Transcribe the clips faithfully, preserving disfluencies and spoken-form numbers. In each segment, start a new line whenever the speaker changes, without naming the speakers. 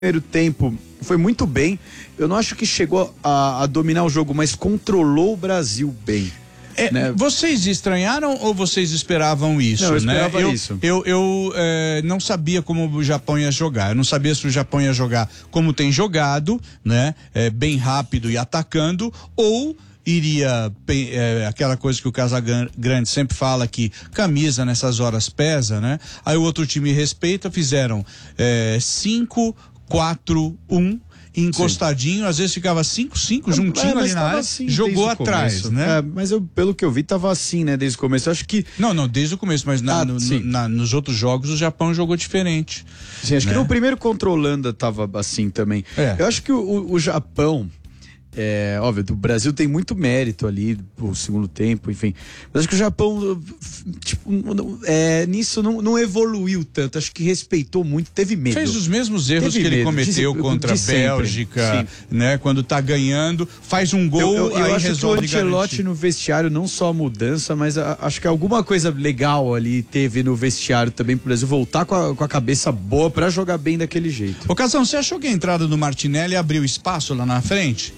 primeiro tempo foi muito bem. Eu não acho que chegou a, a dominar o jogo, mas controlou o Brasil bem.
É, né? Vocês estranharam ou vocês esperavam isso?
Não, eu esperava
né? eu,
isso.
Eu, eu é, não sabia como o Japão ia jogar. Eu não sabia se o Japão ia jogar como tem jogado, né? É, bem rápido e atacando, ou iria é, aquela coisa que o Casagrande sempre fala, que camisa nessas horas pesa, né? Aí o outro time respeita, fizeram cinco, quatro, um encostadinho, Sim. às vezes ficava cinco cinco juntinho é, ali na área, assim, jogou atrás, né?
É, mas eu, pelo que eu vi, tava assim, né, desde o começo. Eu acho que...
Não, não, desde o começo, mas na, ah, no, na, nos outros jogos o Japão jogou diferente.
Sim, acho né? que no primeiro contra a Holanda tava assim também. É. Eu acho que o, o Japão... É, óbvio, o Brasil tem muito mérito ali, o segundo tempo, enfim. Mas acho que o Japão, tipo, é, nisso não, não evoluiu tanto. Acho que respeitou muito, teve medo.
Fez os mesmos erros teve que ele cometeu de, contra de a Bélgica, né? Quando tá ganhando, faz um gol, eu, eu, eu aí
acho
resolve
que o Ancelotti no vestiário, não só a mudança, mas a, acho que alguma coisa legal ali teve no vestiário também pro Brasil voltar com a, com a cabeça boa pra jogar bem daquele jeito.
Ô Casão, você achou que a entrada do Martinelli abriu espaço lá na frente?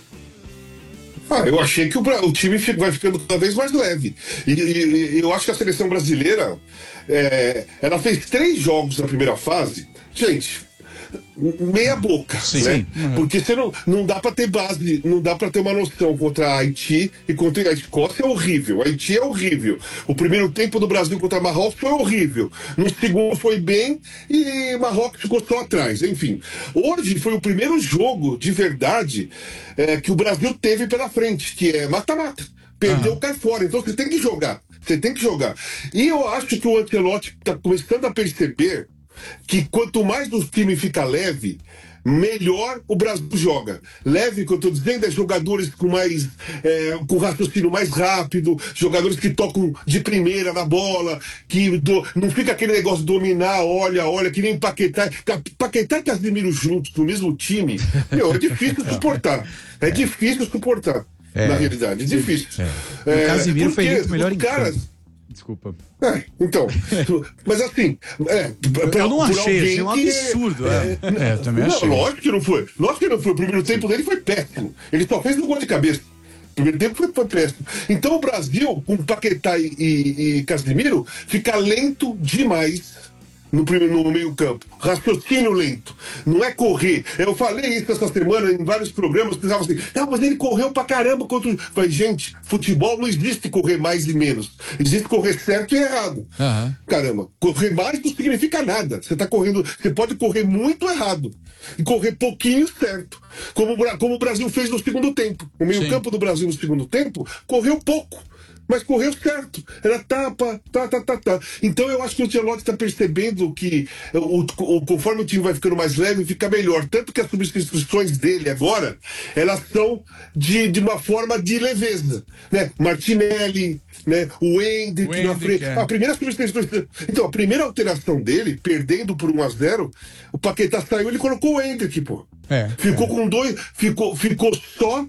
Ah, eu achei que o, o time vai ficando cada vez mais leve. E, e, e eu acho que a seleção brasileira, é, ela fez três jogos na primeira fase. Gente, meia boca,
Sim.
né?
Uhum.
Porque você não, não dá pra ter base, não dá pra ter uma noção contra a Haiti e contra a Escócia é horrível. A Haiti é horrível. O primeiro tempo do Brasil contra Marrocos foi horrível. No segundo foi bem e Marrocos ficou só atrás. Enfim, hoje foi o primeiro jogo de verdade é, que o Brasil teve pela frente, que é mata-mata. Perdeu, uhum. cai fora. Então você tem que jogar. Você tem que jogar. E eu acho que o Ancelotti tá começando a perceber que quanto mais o time fica leve, melhor o Brasil joga. Leve, que eu estou dizendo, é jogadores com mais é, com raciocínio mais rápido, jogadores que tocam de primeira na bola, que do, não fica aquele negócio de dominar, olha, olha, que nem Paquetá. Paquetá e Casemiro juntos no mesmo time, meu, é difícil suportar. É difícil suportar, é, na realidade, é difícil.
É. É, o Casemiro foi muito melhor em
caras,
campo. Desculpa.
É, então, mas assim, é,
pra, eu não achei, achei um absurdo.
É, é, é, eu também
não,
achei.
Lógico que não foi. Lógico que não foi. O primeiro tempo dele foi péssimo. Ele só fez um gol de cabeça. O primeiro tempo foi, foi péssimo. Então o Brasil, com Paquetá e, e, e Casemiro, fica lento demais no, no meio campo. Raciocínio lento. Não é correr. Eu falei isso essa semana em vários programas, pensavam assim, não, mas ele correu pra caramba contra o... Falei, gente, futebol não existe correr mais e menos. Existe correr certo e errado.
Uhum.
Caramba, correr mais não significa nada. Você tá correndo, você pode correr muito errado e correr pouquinho certo. Como, como o Brasil fez no segundo tempo. O meio Sim. campo do Brasil no segundo tempo correu pouco. Mas correu certo. Era tapa, tá, tá, tá, tá. Então eu acho que o Ancelotti está percebendo que o, o, conforme o time vai ficando mais leve, fica melhor. Tanto que as substituições dele agora, elas são de, de uma forma de leveza. Né? Martinelli, né? O Hendrick na frente. É. A primeira substituição. Então, a primeira alteração dele, perdendo por um a zero, o Paquetá saiu, ele colocou o Hendrick, pô.
É,
ficou
é.
com dois, ficou, ficou só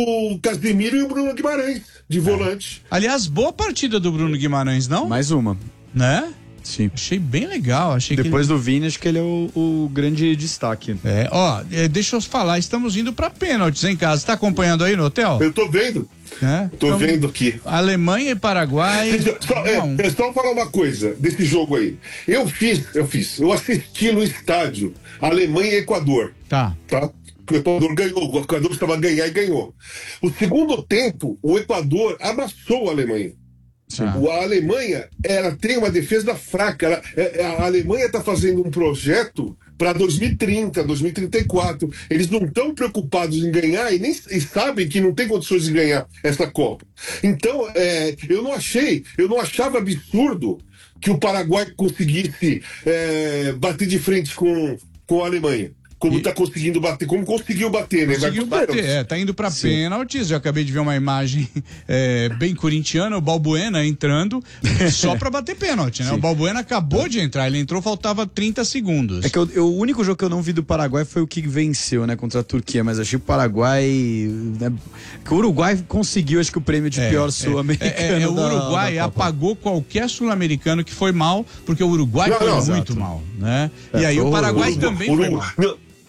o Casemiro e o Bruno Guimarães de volante.
É. Aliás, boa partida do Bruno Guimarães, não?
Mais uma.
Né?
Sim.
Achei bem legal. Achei
Depois
que ele...
do Vini, acho que ele é o, o grande destaque.
É, ó, é, deixa eu falar, estamos indo pra pênaltis em casa. Você tá acompanhando aí no hotel?
Eu tô vendo.
É?
Tô então, vendo aqui.
Alemanha e Paraguai.
Só, é, um. é só falar uma coisa desse jogo aí. Eu fiz, eu fiz, eu assisti no estádio Alemanha e Equador.
Tá.
Tá? O Equador ganhou, o Equador estava a ganhar e ganhou. O segundo tempo, o Equador amassou a Alemanha. Ah. A Alemanha ela tem uma defesa fraca. Ela, a Alemanha está fazendo um projeto para dois mil e trinta, dois mil e trinta e quatro. Eles não estão preocupados em ganhar e nem e sabem que não tem condições de ganhar essa Copa. Então, é, eu não achei, eu não achava absurdo que o Paraguai conseguisse é, bater de frente com, com a Alemanha. Como e... tá conseguindo bater, como conseguiu bater, né?
Conseguiu bater, é, tá indo pra Sim. pênaltis. Eu acabei de ver uma imagem é, bem corintiana, o Balbuena entrando só pra bater pênalti, né? Sim. O Balbuena acabou de entrar, ele entrou, faltava trinta segundos.
É que eu, eu, o único jogo que eu não vi do Paraguai foi o que venceu, né? Contra a Turquia, mas achei o Paraguai... Né, que o Uruguai conseguiu, acho que o prêmio de é, pior sul-americano.
É, é, é, o Uruguai da, da apagou qualquer sul-americano que foi mal, porque o Uruguai não, foi não, muito exato. mal, né? É, e aí o Paraguai o, também
o,
foi
o,
mal.
Não,